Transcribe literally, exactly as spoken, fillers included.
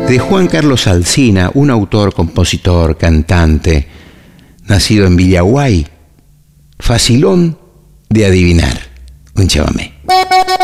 de Juan Carlos Alsina, un autor, compositor, cantante, nacido en Villaguay, facilón de adivinar, un chamamé.